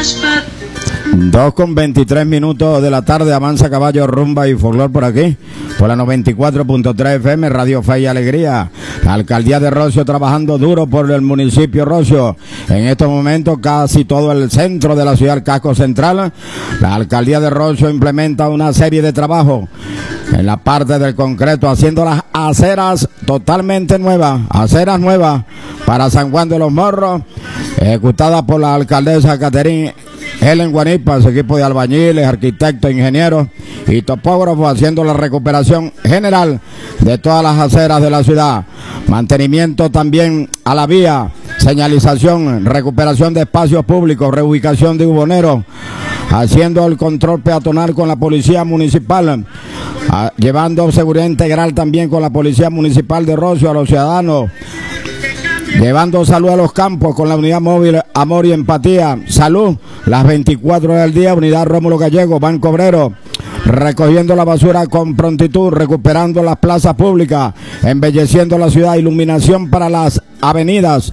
2:23 de la tarde, avanza caballo, rumba y folclor por aquí, por la 94.3 FM, Radio Fe y Alegría. La alcaldía de Rocio trabajando duro por el municipio Rocio. En estos momentos casi todo el centro de la ciudad, el casco central. La alcaldía de Rocio implementa una serie de trabajos en la parte del concreto, haciendo las aceras totalmente nuevas, aceras nuevas para San Juan de los Morros, ejecutadas por la alcaldesa Catherine Helen Guanipa, su equipo de albañiles, arquitectos, ingenieros y topógrafos, haciendo la recuperación general de todas las aceras de la ciudad. Mantenimiento también a la vía, señalización, recuperación de espacios públicos, reubicación de buhoneros, haciendo el control peatonal con la policía municipal, llevando seguridad integral también con la policía municipal de Rocio a los ciudadanos, llevando salud a los campos con la unidad móvil Amor y Empatía, salud las 24 horas del día, unidad Rómulo Gallego, Banco Obrero, recogiendo la basura con prontitud, recuperando las plazas públicas, embelleciendo la ciudad, iluminación para las avenidas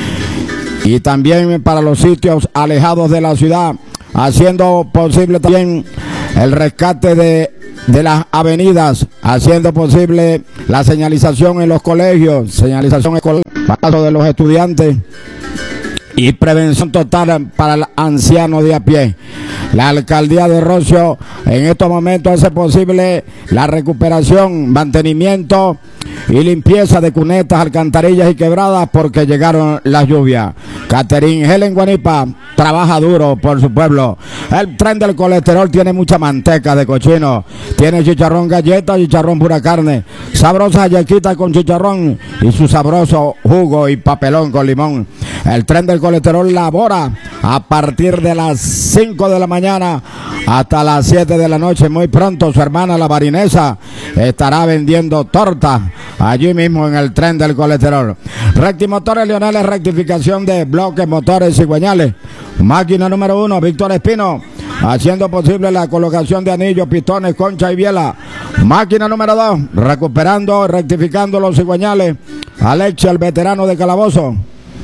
y también para los sitios alejados de la ciudad, haciendo posible también el rescate de las avenidas, haciendo posible la señalización en los colegios, señalización escolar, paso de los estudiantes y prevención total para el anciano de a pie. La alcaldía de Rocio en estos momentos hace posible la recuperación, mantenimiento y limpieza de cunetas, alcantarillas y quebradas porque llegaron las lluvias. Catherine Helen Guanipa trabaja duro por su pueblo. El tren del colesterol tiene mucha manteca de cochino, tiene chicharrón galleta, chicharrón pura carne, sabrosa yaquita con chicharrón y su sabroso jugo y papelón con limón. El tren del colesterol labora a partir de las 5 de la mañana hasta las 7 de la noche. Muy pronto su hermana la barinesa estará vendiendo tortas allí mismo en el tren del colesterol. Rectimotores Leonel, rectificación de bloques, motores y cigüeñales. Máquina número 1, Víctor Espino, haciendo posible la colocación de anillos, pistones, concha y biela. Máquina número 2, recuperando, rectificando los cigüeñales. Alexia, el veterano de Calabozo.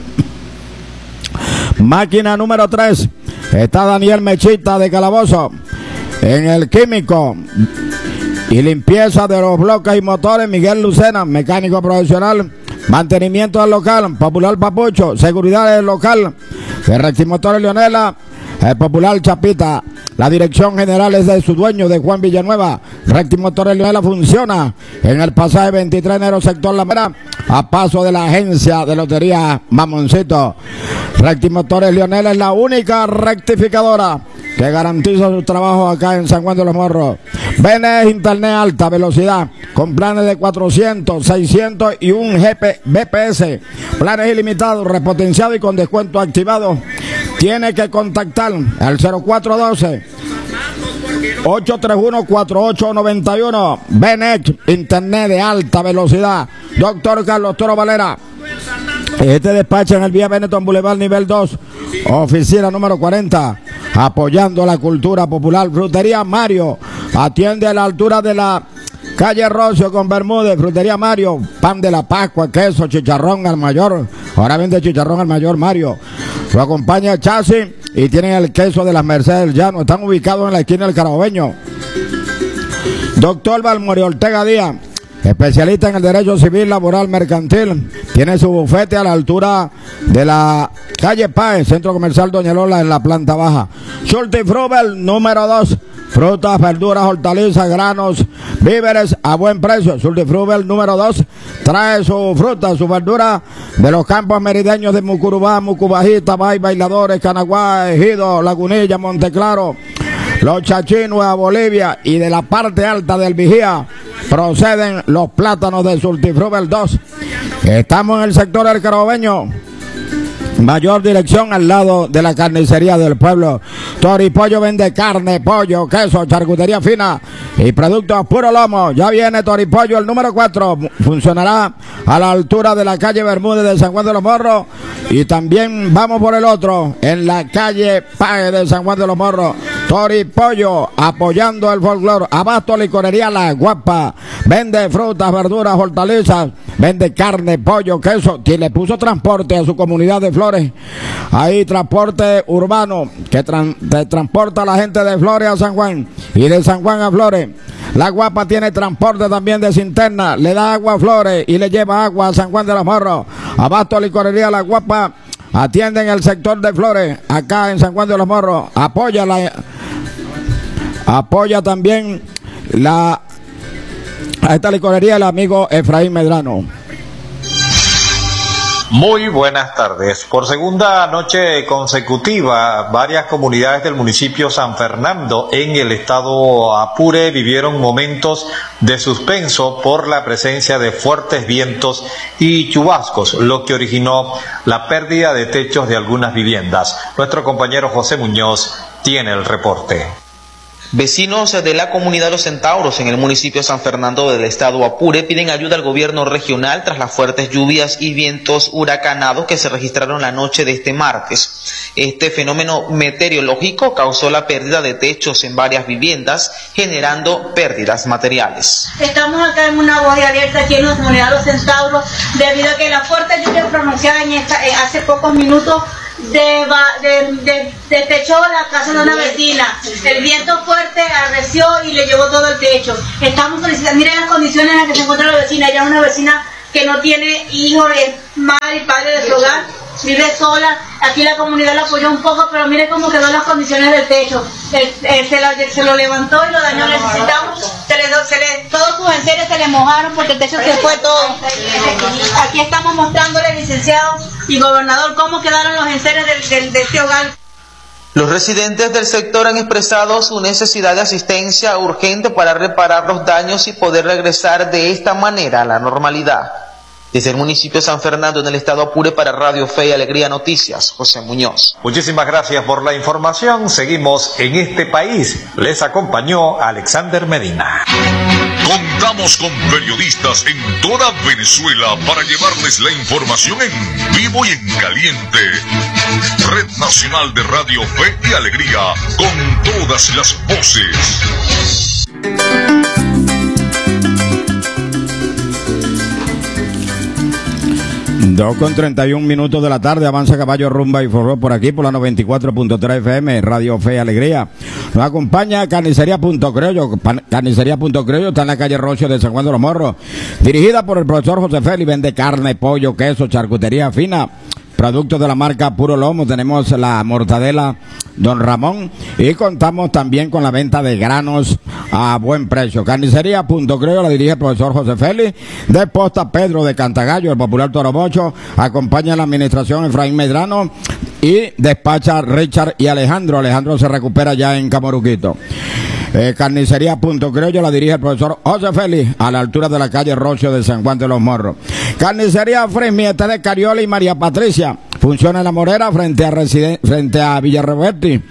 Máquina número 3, está Daniel Mechita de Calabozo en el químico y limpieza de los bloques y motores. Miguel Lucena, mecánico profesional. Mantenimiento del local, Popular Papucho. Seguridad del local de Rectimotores Leonela, el Popular Chapita. La dirección general es de su dueño, de Juan Villanueva. Rectimotores Leonela funciona en el pasaje 23 de enero, sector La Mera, a paso de la agencia de lotería Mamoncito. Rectimotores Leonela es la única rectificadora que garantiza su trabajo acá en San Juan de los Morros. BNE Internet alta velocidad con planes de 400, 600 y un BPS. Planes ilimitados, repotenciados y con descuento activado. Tiene que contactar al 0412 831-4891. BNE Internet de alta velocidad. Doctor Carlos Toro Valera. Este despacha en el Vía Benetton Boulevard nivel 2, oficina número 40, apoyando la cultura popular. Frutería Mario, atiende a la altura de la calle Rocio con Bermúdez. Frutería Mario, pan de la Pascua, queso, chicharrón al mayor. Ahora vende chicharrón al mayor Mario. Lo acompaña el chasis y tienen el queso de las Mercedes del Llano. Están ubicados en la esquina del Carabobeño. Doctor Balmori Ortega Díaz, especialista en el derecho civil, laboral, mercantil. Tiene su bufete a la altura de la calle Páez, Centro Comercial Doña Lola, en la planta baja. Schultz-Frubel número 2. Frutas, verduras, hortalizas, granos, víveres a buen precio. Schultz-Frubel número 2 trae su fruta, su verdura de los campos merideños de Mucurubá, Mucubají, Tabay, Bailadores, Canaguá, Ejido, Lagunilla, Monteclaro, Los Chachinos, a Bolivia, y de la parte alta del Vigía proceden los plátanos de Schultz-Frubel 2. Estamos en el sector del Carabobeño. Mayor dirección al lado de la carnicería del pueblo. Toripollo vende carne, pollo, queso, charcutería fina y productos puro lomo. Ya viene Toripollo el número 4. Funcionará a la altura de la calle Bermúdez de San Juan de los Morros. Y también vamos por el otro, en la calle Páez de San Juan de los Morros. Toripollo, apoyando el folclore. Abasto Licorería La Guapa. Vende frutas, verduras, hortalizas vende carne, pollo, queso, le puso transporte a su comunidad de Flores. Ahí transporte urbano que transporta a la gente de Flores a San Juan y de San Juan a Flores. La Guapa tiene transporte también de Cinterna, le da agua a Flores y le lleva agua a San Juan de los Morros. Abasto Licorería La Guapa atiende en el sector de Flores, acá en San Juan de los Morros. Apoya también a esta licorería el amigo Efraín Medrano. Muy buenas tardes. Por segunda noche consecutiva, varias comunidades del municipio San Fernando en el estado Apure vivieron momentos de suspenso por la presencia de fuertes vientos y chubascos, lo que originó la pérdida de techos de algunas viviendas. Nuestro compañero José Muñoz tiene el reporte. Vecinos de la comunidad Los Centauros en el municipio San Fernando del estado Apure piden ayuda al gobierno regional tras las fuertes lluvias y vientos huracanados que se registraron la noche de este martes. Este fenómeno meteorológico causó la pérdida de techos en varias viviendas, generando pérdidas materiales. Estamos acá en una voz de alerta aquí en la comunidad Los Centauros debido a que la fuerte lluvia pronunciada hace pocos minutos techó la casa de una vecina. El viento fuerte arreció y le llevó todo el techo. Estamos solicitando, miren las condiciones en las que se encuentra la vecina. Ella es una vecina que no tiene hijos, es madre y padre de su hogar, vive sola. Aquí la comunidad la apoyó un poco, pero mire cómo quedó las condiciones del techo. Se lo levantó y lo dañó. Necesitamos, todos sus enseres se le mojaron porque el techo se fue todo. Aquí estamos mostrándole, licenciado y gobernador, cómo quedaron los enseres de este hogar. Los residentes del sector han expresado su necesidad de asistencia urgente para reparar los daños y poder regresar de esta manera a la normalidad. Desde el municipio de San Fernando en el estado Apure para Radio Fe y Alegría Noticias, José Muñoz. Muchísimas gracias por la información. Seguimos en este país. Les acompañó Alexander Medina. Contamos con periodistas en toda Venezuela para llevarles la información en vivo y en caliente. Red Nacional de Radio Fe y Alegría, con todas las voces. 2:31 de la tarde, avanza caballo, rumba y forró por aquí por la 94.3 FM, Radio Fe y Alegría. Nos acompaña Carnicería.Criollo. Carnicería.Criollo está en la calle Rocio de San Juan de los Morros, dirigida por el profesor José Félix. Vende carne, pollo, queso, charcutería fina, productos de la marca Puro Lomo. Tenemos la mortadela Don Ramón y contamos también con la venta de granos a buen precio. Carnicería.Criollo la dirige el profesor José Félix. De Posta Pedro de Cantagallo, el popular Torobocho. Acompaña la administración Efraín Medrano y despacha Richard y Alejandro. Alejandro se recupera ya en Camoruquito. Carnicería.Criollo la dirige el profesor José Félix, a la altura de la calle Rocio de San Juan de los Morros. Carnicería Fresmiete de Cariola y María Patricia. Funciona en La Morera frente a Villarroberti.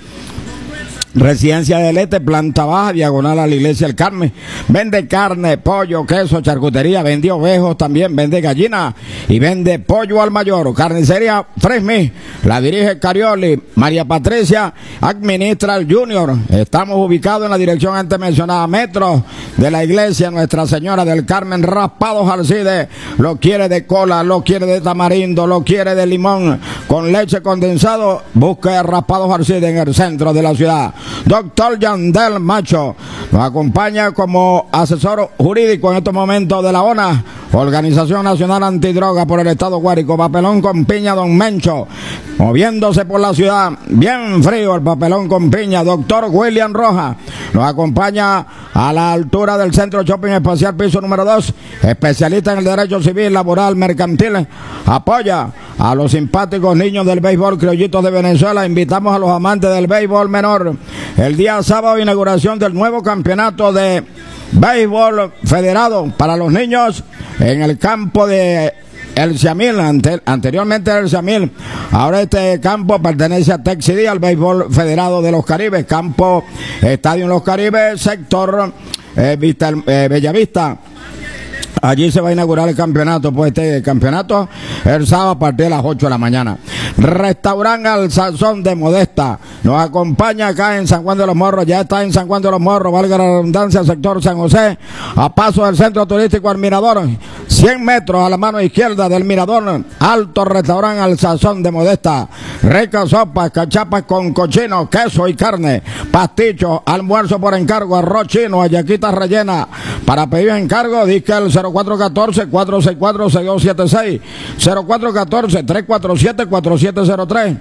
Residencia del Este, planta baja, diagonal a la iglesia del Carmen. Vende carne, pollo, queso, charcutería, vende ovejos también, vende gallina y vende pollo al mayor. Carnicería Fresmi, la dirige Carioli. María Patricia administra el Junior. Estamos ubicados en la dirección antes mencionada, metro de la iglesia Nuestra Señora del Carmen. Raspados Alcide, lo quiere de cola, lo quiere de tamarindo, lo quiere de limón, con leche condensado. Busque Raspados Alcide en el centro de la ciudad. Doctor Yandel Macho nos acompaña como asesor jurídico en estos momentos de la ONA, Organización Nacional Antidroga por el Estado Guárico. Papelón con piña, Don Mencho, moviéndose por la ciudad, bien frío el papelón con piña. Doctor William Rojas nos acompaña a la altura del Centro Shopping Espacial, piso número 2, especialista en el derecho civil, laboral, mercantil. Apoya a los simpáticos niños del béisbol criollitos de Venezuela. Invitamos a los amantes del béisbol menor. El día sábado, inauguración del nuevo campeonato de béisbol federado para los niños en el campo de El Siamil, anteriormente El Siamil. Ahora este campo pertenece a Texidí, al béisbol federado de los Caribes, campo Estadio en los Caribes, sector Bellavista. Allí se va a inaugurar el campeonato, pues este campeonato el sábado a partir de las 8 de la mañana. Restaurante Al Sazón de Modesta nos acompaña acá en San Juan de los Morros. Ya está en San Juan de los Morros, valga la redundancia, sector San José, a paso del centro turístico al Mirador. 100 metros a la mano izquierda del mirador, alto restaurante Al Sazón de Modesta, ricas sopas, cachapas con cochino, queso y carne, pastichos, almuerzo por encargo, arroz chino, hallaquitas rellenas. Para pedir encargo, dice el 0414-464-6276, 0414-347-4703,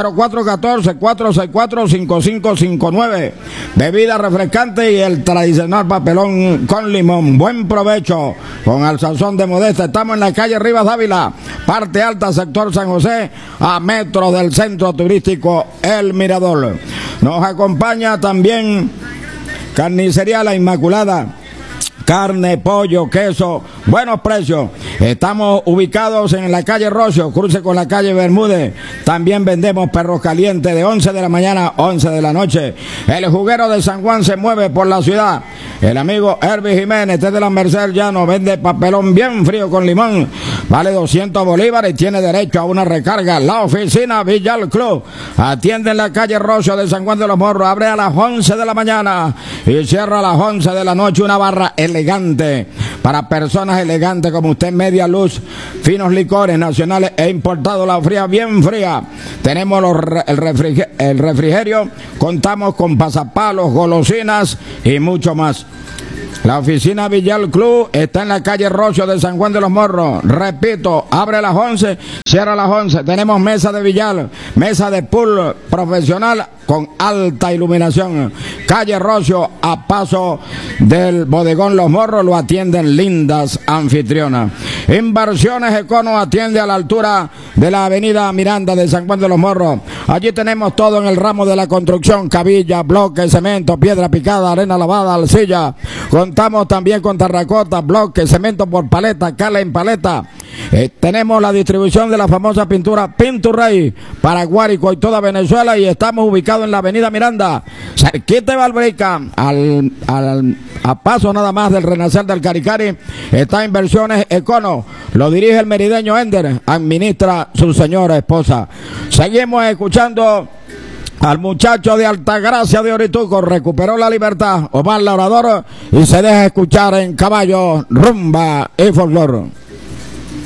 0414-464-5559. Bebida refrescante y el tradicional papelón con limón. Buen provecho con Al Sazón de Modesta. Estamos en la calle Rivas Dávila, parte alta, sector San José, a metros del centro turístico El Mirador. Nos acompaña también Carnicería La Inmaculada. Carne, pollo, queso, buenos precios. Estamos ubicados en la calle Rocio, cruce con la calle Bermúdez. También vendemos perros calientes de 11 de la mañana a 11 de la noche. El juguero de San Juan se mueve por la ciudad. El amigo Herbie Jiménez, desde la Merced Llano, vende papelón bien frío con limón. Vale 200 bolívares y tiene derecho a una recarga. La oficina Villal Club atiende en la calle Rocio de San Juan de los Morros. Abre a las 11 de la mañana y cierra a las 11 de la noche. Una barra elegante para personas elegantes como usted, media luz, finos licores nacionales e importados, la fría bien fría. Tenemos el refrigerio, contamos con pasapalos, golosinas y mucho más. La oficina Villal Club está en la calle Rocio de San Juan de los Morros. Repito, abre a las 11, cierra a las 11. Tenemos mesa de billar, mesa de pool profesional con alta iluminación. Calle Rocio, a paso del bodegón Los Morros, lo atienden lindas anfitrionas. Inversiones Econo atiende a la altura de la avenida Miranda de San Juan de los Morros. Allí tenemos todo en el ramo de la construcción: cabilla, bloque, cemento, piedra picada, arena lavada, arcilla. Contamos también con terracota, bloque, cemento por paleta, cala en paleta. Tenemos la distribución de la famosa pintura Pinturrey para Guárico y toda Venezuela, y estamos ubicados en la avenida Miranda, cerquita de Valbrica, a paso nada más del Renacer del Caricari. Está Inversiones Econo, lo dirige el merideño Ender, administra su señora esposa. Seguimos escuchando al muchacho de Altagracia de Orituco. Recuperó la libertad Omar Labrador y se deja escuchar en caballo, rumba y folclore.